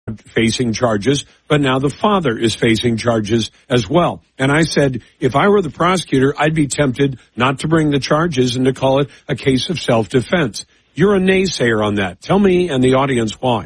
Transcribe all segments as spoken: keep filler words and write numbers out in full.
facing charges, but now the father is facing charges as well. And I said, if I were the prosecutor, I'd be tempted not to bring the charges and to call it a case of self-defense. You're a naysayer on that. Tell me and the audience why.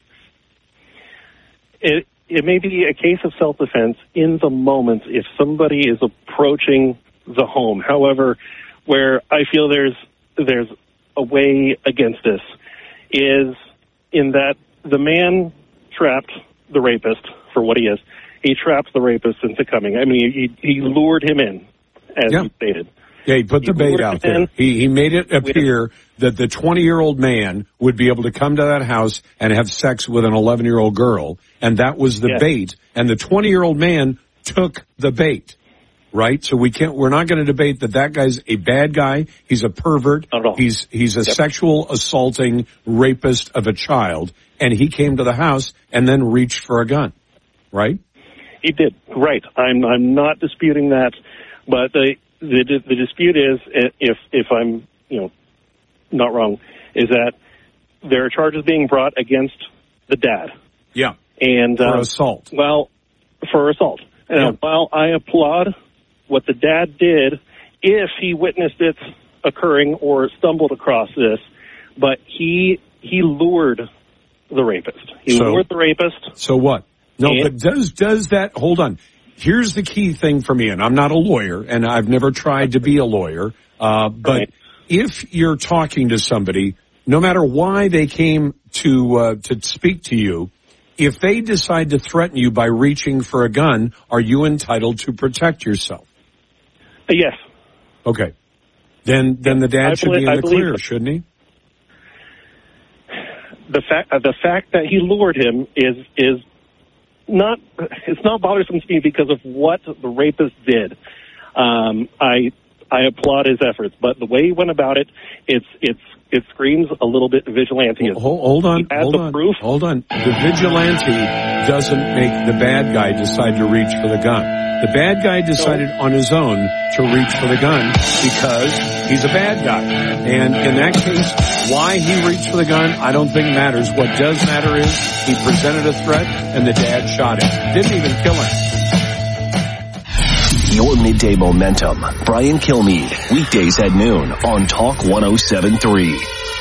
It, it may be a case of self-defense in the moment if somebody is approaching the home. However, where I feel there's there's a way against this is in that the man trapped the rapist for what he is. He trapped the rapist into coming. I mean, he, he lured him in, as yeah. he stated. Yeah, he put the he bait out there. He, he made it appear that the twenty-year-old man would be able to come to that house and have sex with an eleven-year-old girl, and that was the yes. bait. And the twenty-year-old man took the bait, right? So we can't. We're not going to debate that that guy's a bad guy. He's a pervert. Not at all. He's he's a yep. sexual assaulting rapist of a child, and he came to the house and then reached for a gun, right? He did. Right. I'm I'm not disputing that, but the. The, the dispute is, if if I'm you know not wrong, is that there are charges being brought against the dad. Yeah. And for uh, assault. Well, for assault. And yeah. while I applaud what the dad did, if he witnessed it occurring or stumbled across this, but he he lured the rapist. He so, lured the rapist. So what? No, and, but does does that? Hold on. Here's the key thing for me, and I'm not a lawyer, and I've never tried to be a lawyer, uh, but right. if you're talking to somebody, no matter why they came to uh, to speak to you, if they decide to threaten you by reaching for a gun, are you entitled to protect yourself? Uh, yes. Okay. Then then the dad I should believe, be in the clear, that. shouldn't he? The fact uh, the fact that he lured him is is not it's not bothersome to me because of what the rapist did. Um, I I applaud his efforts, but the way he went about it, it's it's it screams a little bit vigilanteism. Hold, hold on, hold on, proof. hold on. The vigilante doesn't make the bad guy decide to reach for the gun. The bad guy decided on his own to reach for the gun because he's a bad guy. And in that case, why he reached for the gun, I don't think matters. What does matter is he presented a threat and the dad shot him. Didn't even kill him. Your Midday Momentum. Brian Kilmeade. Weekdays at noon on Talk one oh seven point three.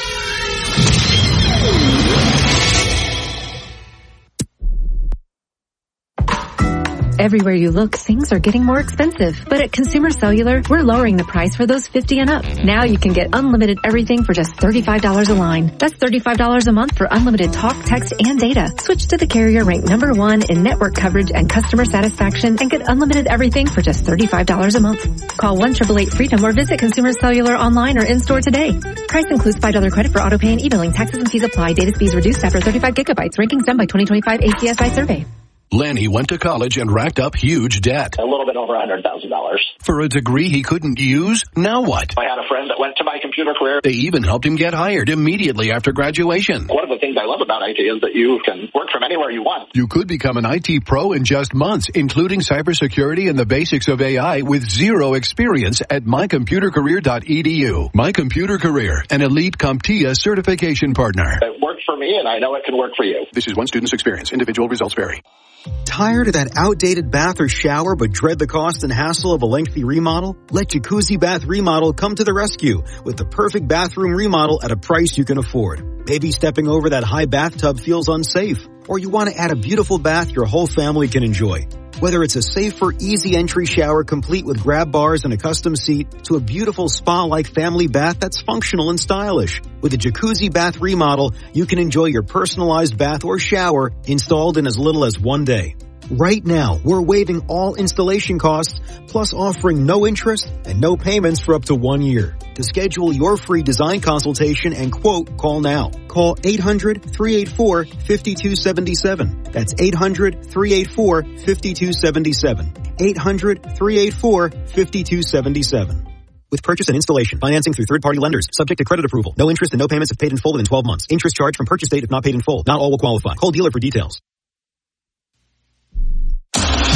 Everywhere you look, things are getting more expensive. But at Consumer Cellular, we're lowering the price for those fifty and up. Now you can get unlimited everything for just thirty-five dollars a line. That's thirty-five dollars a month for unlimited talk, text, and data. Switch to the carrier ranked number one in network coverage and customer satisfaction and get unlimited everything for just thirty-five dollars a month. Call one eight eight eight freedom or visit Consumer Cellular online or in-store today. Price includes five dollars credit for auto pay and e-billing. Taxes and fees apply. Data speeds reduced after thirty-five gigabytes. Rankings done by twenty twenty-five A C S I survey. Lanny went to college and racked up huge debt. A little bit over one hundred thousand dollars. For a degree he couldn't use? Now what? I had a friend that went to My Computer Career. They even helped him get hired immediately after graduation. One of the things I love about I T is that you can work from anywhere you want. You could become an I T pro in just months, including cybersecurity and the basics of A I with zero experience at my computer career dot e d u. My Computer Career, an elite CompTIA certification partner. It worked for me, and I know it can work for you. This is one student's experience. Individual results vary. Tired of that outdated bath or shower but dread the cost and hassle of a lengthy remodel? Let Jacuzzi Bath Remodel come to the rescue with the perfect bathroom remodel at a price you can afford. Maybe stepping over that high bathtub feels unsafe, or you want to add a beautiful bath your whole family can enjoy. Whether it's a safer, easy entry shower complete with grab bars and a custom seat to a beautiful spa-like family bath that's functional and stylish. With a Jacuzzi Bath Remodel, you can enjoy your personalized bath or shower installed in as little as one day. Right now, we're waiving all installation costs, plus offering no interest and no payments for up to one year. To schedule your free design consultation and quote, call now. Call eight hundred, three eight four, five two seven seven. That's eight hundred, three eight four, five two seven seven. eight hundred, three eight four, five two seven seven. With purchase and installation, financing through third-party lenders, subject to credit approval. No interest and no payments if paid in full within twelve months. Interest charged from purchase date if not paid in full. Not all will qualify. Call dealer for details.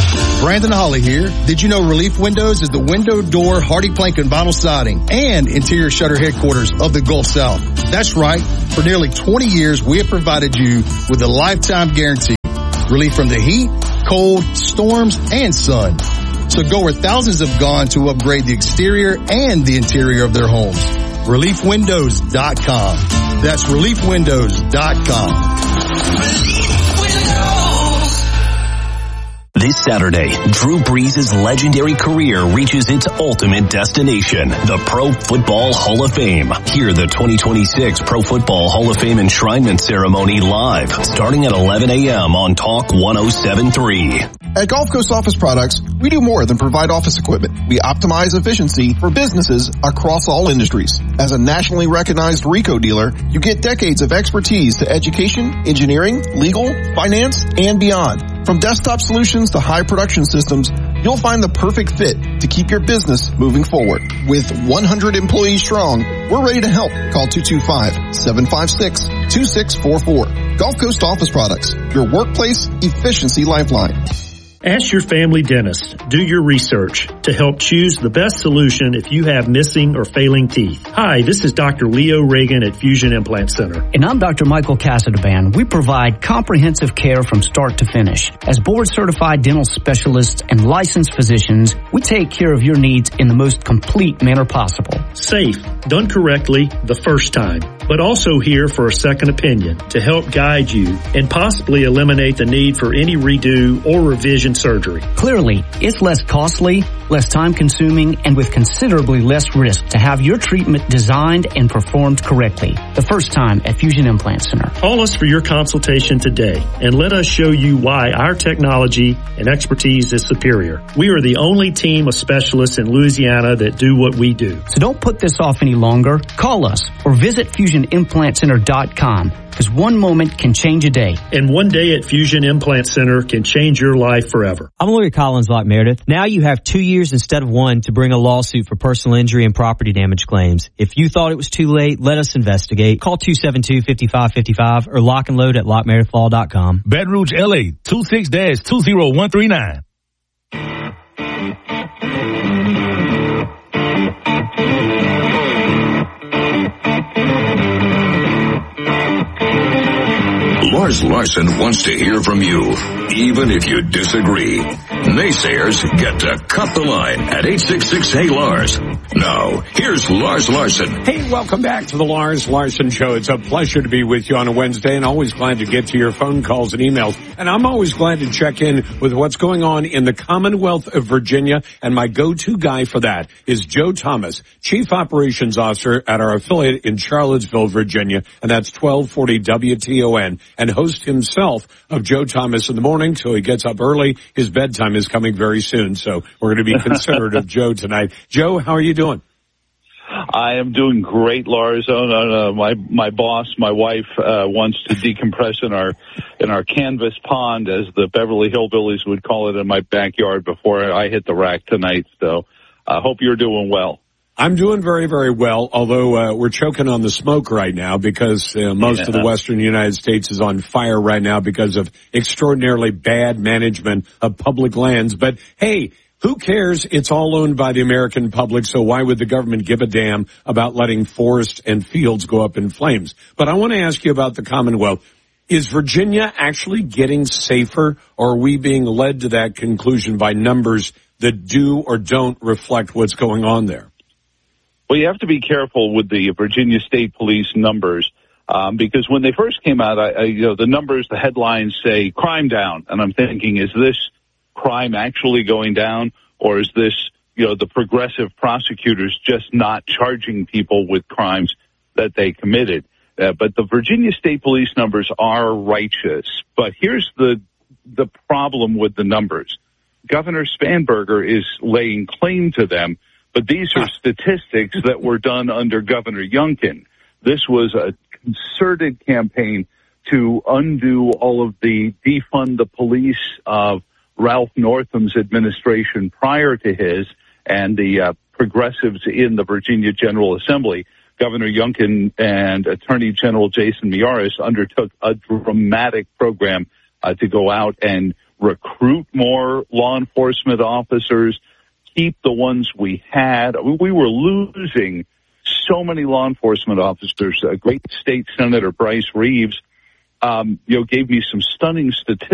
Brandon Holly here. Did you know Relief Windows is the window, door, hardy plank, and vinyl siding and interior shutter headquarters of the Gulf South? That's right. For nearly twenty years, we have provided you with a lifetime guarantee. Relief from the heat, cold, storms, and sun. So go where thousands have gone to upgrade the exterior and the interior of their homes. relief windows dot com. That's relief windows dot com. This Saturday, Drew Brees' legendary career reaches its ultimate destination, the Pro Football Hall of Fame. Hear the twenty twenty-six Pro Football Hall of Fame enshrinement ceremony live, starting at eleven a.m. on Talk one oh seven point three. At Gulf Coast Office Products, we do more than provide office equipment. We optimize efficiency for businesses across all industries. As a nationally recognized RICO dealer, you get decades of expertise to education, engineering, legal, finance, and beyond. From desktop solutions to high production systems, you'll find the perfect fit to keep your business moving forward. With one hundred employees strong, we're ready to help. Call two two five, seven five six, two six four four. Gulf Coast Office Products, your workplace efficiency lifeline. Ask your family dentist. Do your research to help choose the best solution if you have missing or failing teeth. Hi, this is Doctor Leo Reagan at Fusion Implant Center. And I'm Doctor Michael Casadban. We provide comprehensive care from start to finish. As board-certified dental specialists and licensed physicians, we take care of your needs in the most complete manner possible. Safe, done correctly the first time, but also here for a second opinion to help guide you and possibly eliminate the need for any redo or revision surgery. Clearly, it's less costly, less time-consuming, and with considerably less risk to have your treatment designed and performed correctly. The first time at Fusion Implant Center. Call us for your consultation today and let us show you why our technology and expertise is superior. We are the only team of specialists in Louisiana that do what we do. So don't put this off any longer. Call us or visit fusion implant center dot com. Because one moment can change a day. And one day at Fusion Implant Center can change your life forever. I'm lawyer Collins Locke Meredith. Now you have two years instead of one to bring a lawsuit for personal injury and property damage claims. If you thought it was too late, let us investigate. Call two seven two, five five five five or lock and load at lock meredith law dot com. Baton Rouge, L A, two six two zero one three nine. Lars Larson wants to hear from you, even if you disagree. Naysayers get to cut the line at eight six six, hey Lars. Now, here's Lars Larson. Hey, welcome back to the Lars Larson Show. It's a pleasure to be with you on a Wednesday, and always glad to get to your phone calls and emails. And I'm always glad to check in with what's going on in the Commonwealth of Virginia, and my go-to guy for that is Joe Thomas, Chief Operations Officer at our affiliate in Charlottesville, Virginia, and that's twelve forty W T O N, and host himself of Joe Thomas in the morning, so he gets up early. His bedtime is coming very soon, so we're going to be considerate of Joe tonight. Joe, how are you doing? I am doing great, Lars. Uh, uh, my my boss, my wife, uh, wants to decompress in our in our canvas pond, as the Beverly Hillbillies would call it, in my backyard before I hit the rack tonight. So I uh, hope you're doing well. I'm doing very, very well, although uh, we're choking on the smoke right now because uh, most yeah. of the western United States is on fire right now because of extraordinarily bad management of public lands. But, hey, who cares? It's all owned by the American public, so why would the government give a damn about letting forests and fields go up in flames? But I want to ask you about the Commonwealth. Is Virginia actually getting safer, or are we being led to that conclusion by numbers that do or don't reflect what's going on there? Well, you have to be careful with the Virginia State Police numbers, um, because when they first came out, I, I, you know, the numbers, the headlines say crime down. And I'm thinking, is this crime actually going down, or is this, you know, the progressive prosecutors just not charging people with crimes that they committed? Uh, but the Virginia State Police numbers are righteous. But here's the, the problem with the numbers. Governor Spanberger is laying claim to them. But these are statistics that were done under Governor Youngkin. This was a concerted campaign to undo all of the defund the police of Ralph Northam's administration prior to his, and the uh, progressives in the Virginia General Assembly. Governor Youngkin and Attorney General Jason Miyares undertook a dramatic program uh, to go out and recruit more law enforcement officers, keep the ones we had. We were losing so many law enforcement officers. A great state senator, Bryce Reeves, um, you know, gave me some stunning statistics